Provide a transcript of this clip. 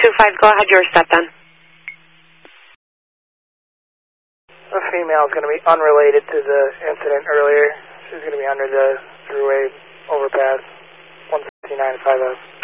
go ahead, your step then. The female is going to be unrelated to the incident earlier. She's going to be under the thruway overpass, 159.50.